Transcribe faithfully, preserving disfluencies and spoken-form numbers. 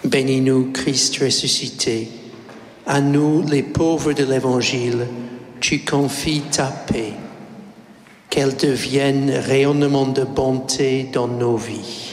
Bénis-nous, Christ ressuscité. À nous, les pauvres de l'Évangile, tu confies ta paix. Qu'elle devienne rayonnement de bonté dans nos vies.